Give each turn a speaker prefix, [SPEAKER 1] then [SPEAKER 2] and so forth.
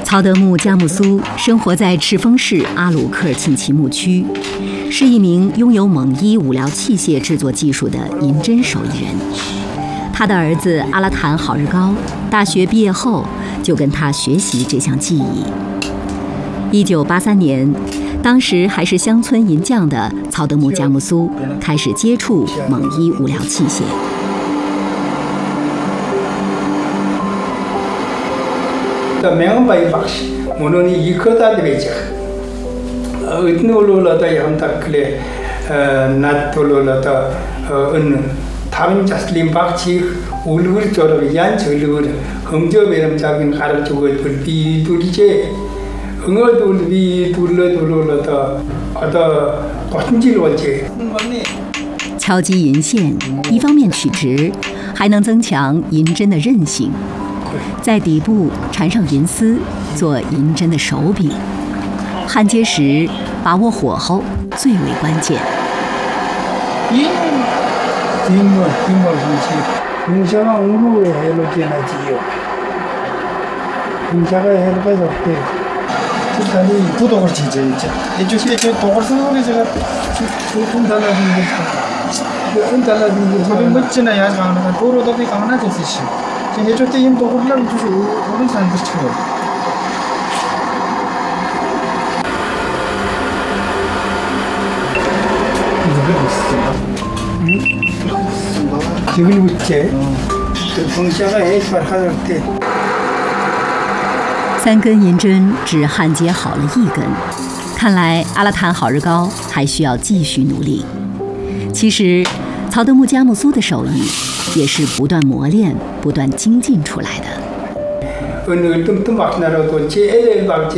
[SPEAKER 1] 曹德木佳木苏生活在赤峰市阿鲁科尔沁旗牧区，是一名拥有蒙伊武疗器械制作技术的银针手艺人。他的儿子阿拉坦好日高大学毕业后就跟他学习这项技艺。1983年，当时还是乡村银匠的曹德木佳木苏开始接触蒙伊武疗器械。
[SPEAKER 2] 명바이 박시 모노니 이거다 되죠. 의노로라다 양다 그래 나토로라다 은 다른 자슬림 박치 울을 저러 얀 저르 흥저 베름 작은 가르치고 불비 둘이제 응어둘비 둘러둘러다 아다 관질 원체
[SPEAKER 1] 敲击银线，一方面取直，还能增强银针的韧性。在底部缠上银丝，做银针的手柄。焊接时把握火候最为关键。
[SPEAKER 2] 해줄 때 힘도 올라오고 주시 오른 사람들 쳐요. 지금 붙게. 동시아가 해서 하는 때.
[SPEAKER 1] 3根银针只焊接好了1根，看来阿拉坦好日高还需要继续努力。其实，曹德木佳木苏的手艺也是不断磨练、不断精进出来的。